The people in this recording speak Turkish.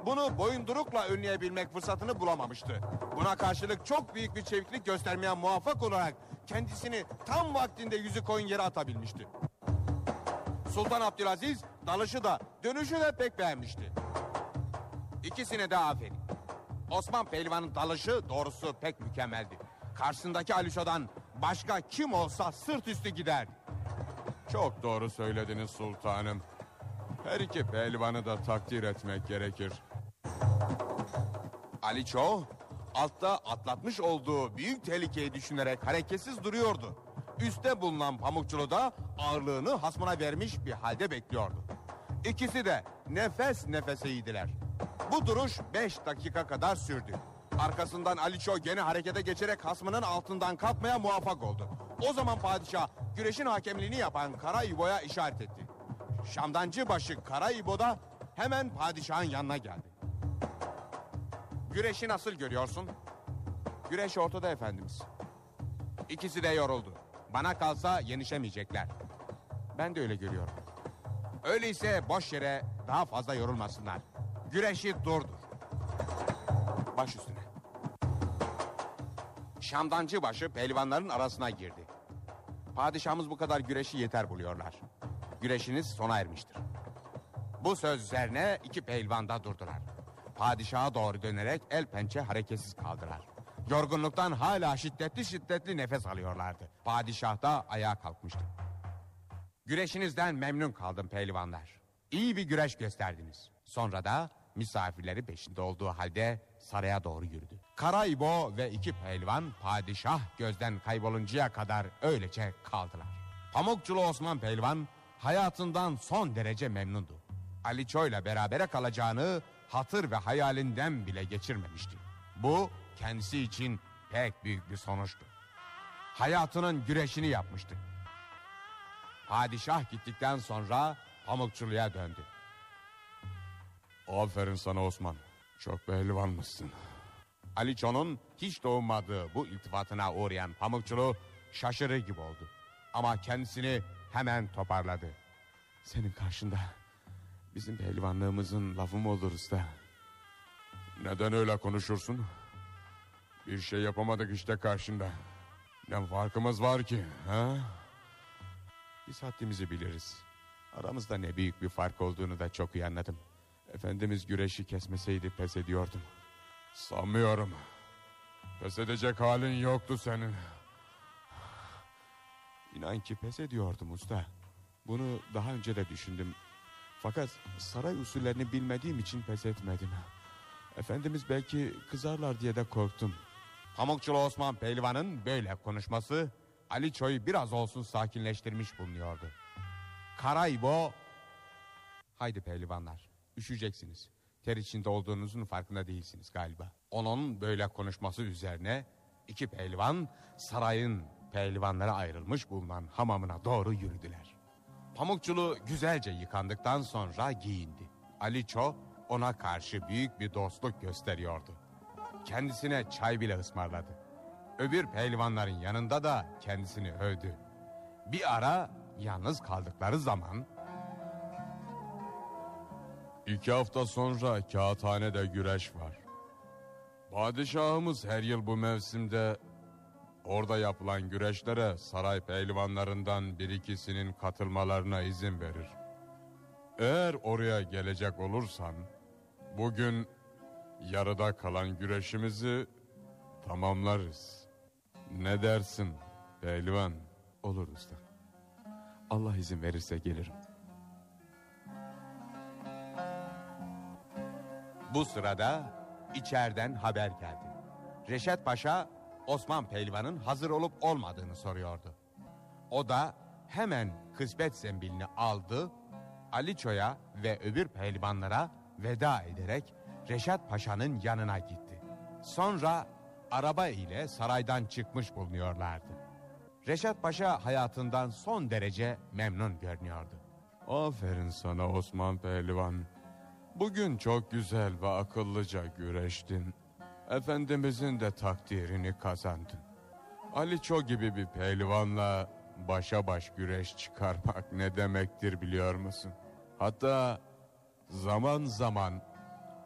bunu boyundurukla önleyebilmek fırsatını bulamamıştı. Buna karşılık çok büyük bir çeviklik göstermeye muvaffak olarak kendisini tam vaktinde yüzü koyun yere atabilmişti. Sultan Abdülaziz dalışı da dönüşü de pek beğenmişti. İkisine de aferin. Osman Pehlivan'ın dalışı doğrusu pek mükemmeldi. Karşısındaki Alişo'dan başka kim olsa sırt üstü giderdi. Çok doğru söylediniz sultanım. Her iki pehlivanı da takdir etmek gerekir. Aliço altta atlatmış olduğu büyük tehlikeyi düşünerek hareketsiz duruyordu. Üste bulunan Pamukçulu da ağırlığını hasmına vermiş bir halde bekliyordu. İkisi de nefes nefeseydiler. Bu duruş 5 dakika kadar sürdü. Arkasından Aliço gene harekete geçerek hasmının altından kalkmaya muvaffak oldu. O zaman padişah güreşin hakemliğini yapan Kara İbo'ya işaret etti. Şamdancıbaşı Kara İbo da hemen padişahın yanına geldi. Güreşi nasıl görüyorsun? Güreş ortada efendimiz. İkisi de yoruldu. Bana kalsa yenişemeyecekler. Ben de öyle görüyorum. Öyleyse boş yere daha fazla yorulmasınlar. Güreşi durdur. Baş üstüne. Şamdancıbaşı pehlivanların arasına girdi. Padişahımız bu kadar güreşi yeter buluyorlar. Güreşiniz sona ermiştir. Bu söz üzerine iki pehlivan da durdular. Padişaha doğru dönerek el pençe hareketsiz kaldılar. Yorgunluktan hala şiddetli nefes alıyorlardı. Padişah da ayağa kalkmıştı. Güreşinizden memnun kaldım pehlivanlar. İyi bir güreş gösterdiniz. Sonra da misafirleri peşinde olduğu halde saraya doğru yürüdü. Kara İbo ve iki pehlivan padişah gözden kayboluncaya kadar öylece kaldılar. Pamukçulu Osman Pehlivan hayatından son derece memnundu. Aliço ile berabere kalacağını hatır ve hayalinden bile geçirmemişti. Bu kendisi için pek büyük bir sonuçtu. Hayatının güreşini yapmıştı. Padişah gittikten sonra Pamukçulu'ya döndü. Aferin sana Osman. Çok pehlivanmışsın. Aliço'nun hiç doğmadığı bu iltifatına uğrayan Pamukçulu şaşırır gibi oldu. Ama kendisini hemen toparladı. Senin karşında bizim pehlivanlığımızın lafı mı olur usta? Neden öyle konuşursun? Bir şey yapamadık işte karşında. Ne farkımız var ki? Ha? Biz haddimizi biliriz. Aramızda ne büyük bir fark olduğunu da çok iyi anladım. Efendimiz güreşi kesmeseydi pes ediyordum. Sanmıyorum. Pes edecek halin yoktu senin. İnan ki pes ediyordum usta. Bunu daha önce de düşündüm. Fakat saray usullerini bilmediğim için pes etmedim. Efendimiz belki kızarlar diye de korktum. Pamukçulu Osman Pehlivan'ın böyle konuşması Aliço'yu biraz olsun sakinleştirmiş bulunuyordu. Kara İbo, haydi pehlivanlar, üşüyeceksiniz. Ter içinde olduğunuzun farkında değilsiniz galiba. Onun böyle konuşması üzerine iki pehlivan sarayın pehlivanlara ayrılmış bulunan hamamına doğru yürüdüler. Pamukçulu güzelce yıkandıktan sonra giyindi. Aliço ona karşı büyük bir dostluk gösteriyordu. Kendisine çay bile ısmarladı. Öbür pehlivanların yanında da kendisini övdü. Bir ara yalnız kaldıkları zaman... 2 hafta sonra kağıthanede güreş var. Padişahımız her yıl bu mevsimde orada yapılan güreşlere saray pehlivanlarından bir ikisinin katılmalarına izin verir. Eğer oraya gelecek olursan bugün yarıda kalan güreşimizi tamamlarız. Ne dersin pehlivan? Olur usta. Allah izin verirse gelirim. Bu sırada içeriden haber geldi. Reşat Paşa Osman Pehlivan'ın hazır olup olmadığını soruyordu. O da hemen kısmet zembilini aldı, Aliço'ya ve öbür pehlivanlara veda ederek Reşat Paşa'nın yanına gitti. Sonra araba ile saraydan çıkmış bulunuyorlardı. Reşat Paşa hayatından son derece memnun görünüyordu. Aferin sana Osman Pehlivan. Bugün çok güzel ve akıllıca güreştin. Efendimizin de takdirini kazandın. Aliço gibi bir pehlivanla başa baş güreş çıkarmak ne demektir biliyor musun? Hatta zaman zaman